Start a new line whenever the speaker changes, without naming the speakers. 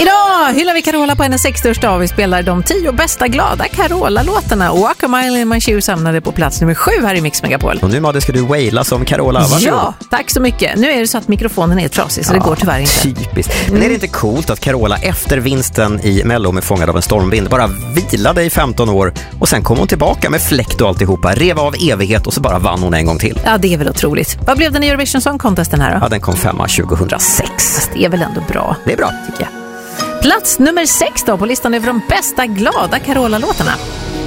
Idag hyllar vi Carola på hennes 60-årsdag. Vi spelar de 10 bästa glada Carola-låtarna. Walk a mile in my shoes hamnade på plats nummer 7 här i Mix Megapol.
Och nu Madde ska du waila som Carola. Varsågod.
Ja, tack så mycket. Nu är det så att mikrofonen är trasig så det går tyvärr inte.
Typiskt. Men är det inte coolt att Carola efter vinsten i Mello med Fångad av en stormvind bara vilade i 15 år och sen kom hon tillbaka med fläkt och alltihopa, rev av evighet och så bara vann hon en gång till.
Ja, det är väl otroligt. Vad blev den i Eurovision Song Contesten här då?
Ja, den kom 5 2006.
Fast det är väl ändå bra.
Det är bra.
Tycker jag. Plats nummer 6 då på listan över de bästa glada Carola-låtarna.